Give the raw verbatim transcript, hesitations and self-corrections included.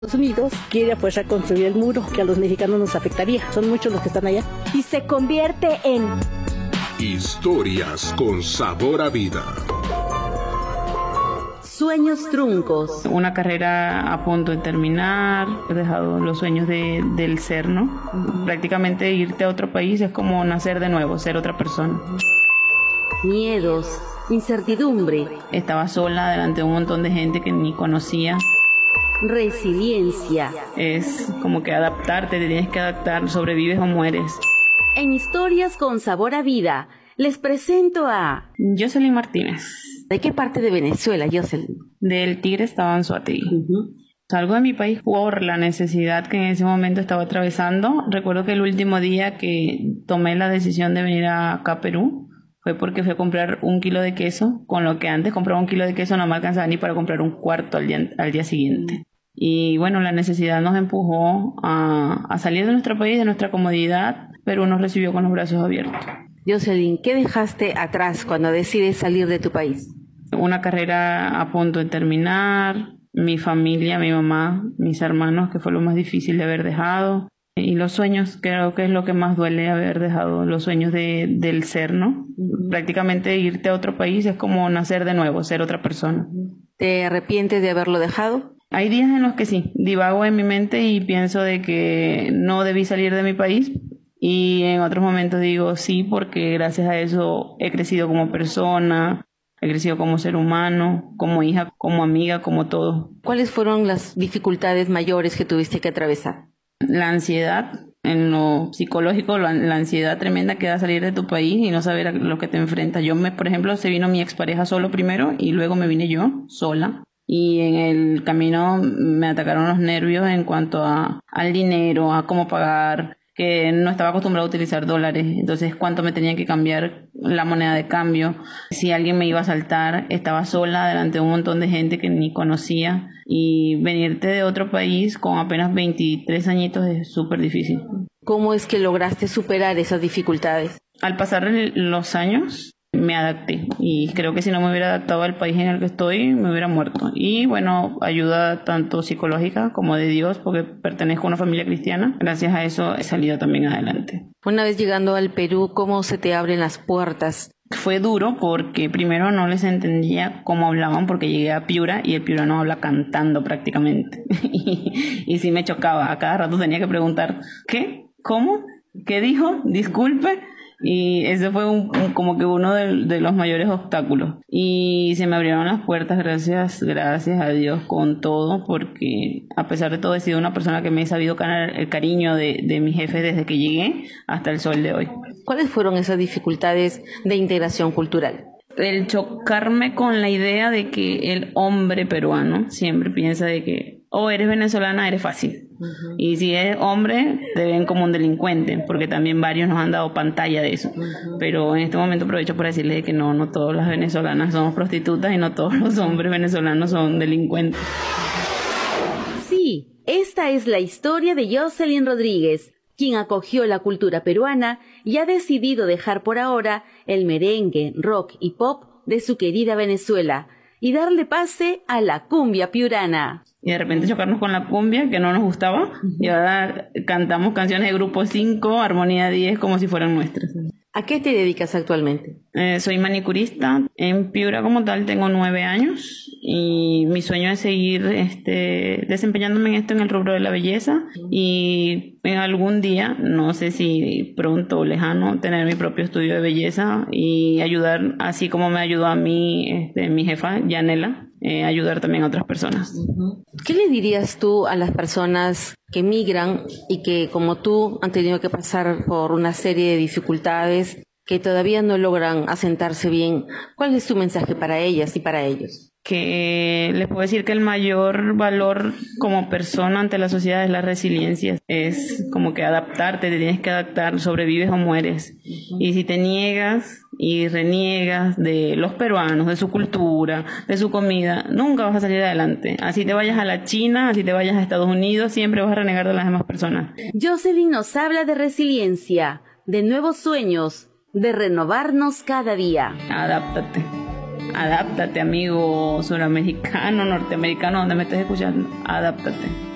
Estados Unidos quiere pues reconstruir el muro que a los mexicanos nos afectaría. Son muchos los que están allá. Y se convierte en Historias con sabor a vida. Sueños truncos. Una carrera a punto de terminar, he dejado los sueños de, del ser, ¿no? Uh-huh. Prácticamente irte a otro país es como nacer de nuevo, ser otra persona. Miedos, incertidumbre. Estaba sola delante de un montón de gente que ni conocía. Resiliencia. Es como que adaptarte, te tienes que adaptar, sobrevives o mueres. En Historias con sabor a vida, les presento a Jocelyn Martínez. ¿De qué parte de Venezuela, Jocelyn? Del Tigre, estaba en Suategui. Uh-huh. Salgo de mi país por la necesidad que en ese momento estaba atravesando. Recuerdo que el último día que tomé la decisión de venir acá a Perú fue porque fui a comprar un kilo de queso, con lo que antes compraba un kilo de queso no me alcanzaba ni para comprar un cuarto al día, al día siguiente. Y bueno, la necesidad nos empujó a, a salir de nuestro país, de nuestra comodidad. Perú nos recibió con los brazos abiertos. Jocelyn, ¿qué dejaste atrás cuando decides salir de tu país? Una carrera a punto de terminar, mi familia, mi mamá, mis hermanos, que fue lo más difícil de haber dejado. Y los sueños, creo que es lo que más duele haber dejado, los sueños de, del ser, ¿no? Uh-huh. Prácticamente irte a otro país es como nacer de nuevo, ser otra persona. ¿Te arrepientes de haberlo dejado? Hay días en los que sí, divago en mi mente y pienso de que no debí salir de mi país. Y en otros momentos digo sí, porque gracias a eso he crecido como persona, he crecido como ser humano, como hija, como amiga, como todo. ¿Cuáles fueron las dificultades mayores que tuviste que atravesar? La ansiedad, en lo psicológico, la, la ansiedad tremenda que da salir de tu país y no saber a lo que te enfrentas. Yo, me, por ejemplo, se vino mi expareja solo primero y luego me vine yo sola. Y en el camino me atacaron los nervios en cuanto a, al dinero, a cómo pagar, que no estaba acostumbrado a utilizar dólares, entonces cuánto me tenía que cambiar la moneda de cambio, si alguien me iba a asaltar, estaba sola delante de un montón de gente que ni conocía y venirte de otro país con apenas veintitrés añitos es súper difícil. ¿Cómo es que lograste superar esas dificultades? Al pasar los años me adapté y creo que si no me hubiera adaptado al país en el que estoy me hubiera muerto. Y bueno, ayuda tanto psicológica como de Dios, porque pertenezco a una familia cristiana. Gracias a eso he salido también adelante. Una vez llegando al Perú, ¿cómo se te abren las puertas? Fue duro porque primero no les entendía cómo hablaban, porque llegué a Piura y el piurano habla cantando prácticamente. y, y sí me chocaba, a cada rato tenía que preguntar ¿qué? ¿Cómo? ¿Qué dijo? Disculpe. Y ese fue un, un, como que uno de, de los mayores obstáculos. Y se me abrieron las puertas, gracias, gracias a Dios con todo, porque a pesar de todo he sido una persona que me he sabido ganar el cariño de, de mis jefes desde que llegué hasta el sol de hoy. ¿Cuáles fueron esas dificultades de integración cultural? El chocarme con la idea de que el hombre peruano siempre piensa de que o oh, eres venezolana, eres fácil. Uh-huh. Y si eres hombre, te ven como un delincuente, porque también varios nos han dado pantalla de eso. Uh-huh. Pero en este momento aprovecho para decirles que no, no todas las venezolanas somos prostitutas y no todos los hombres venezolanos son delincuentes. Sí, esta es la historia de Jocelyn Rodríguez, quien acogió la cultura peruana y ha decidido dejar por ahora el merengue, rock y pop de su querida Venezuela y darle pase a la cumbia piurana. Y de repente chocarnos con la cumbia, que no nos gustaba, uh-huh. Y ahora cantamos canciones de Grupo cinco, Armonía diez, como si fueran nuestras. ¿A qué te dedicas actualmente? Eh, soy manicurista. En Piura como tal tengo nueve años y mi sueño es seguir este, desempeñándome en esto en el rubro de la belleza y en algún día, no sé si pronto o lejano, tener mi propio estudio de belleza y ayudar, así como me ayudó a mí este, mi jefa, Yanela, eh, ayudar también a otras personas. Uh-huh. ¿Qué le dirías tú a las personas que migran y que como tú han tenido que pasar por una serie de dificultades que todavía no logran asentarse bien? ¿Cuál es tu mensaje para ellas y para ellos? Que les puedo decir que el mayor valor como persona ante la sociedad es la resiliencia. Es como que adaptarte, te tienes que adaptar, sobrevives o mueres. Uh-huh. Y si te niegas y reniegas de los peruanos, de su cultura, de su comida, nunca vas a salir adelante. Así te vayas a la China, así te vayas a Estados Unidos, siempre vas a renegar de las demás personas. Jocelyn nos habla de resiliencia, de nuevos sueños, de renovarnos cada día. Adáptate. Adáptate, amigo suramericano, norteamericano, donde me estés escuchando. Adáptate.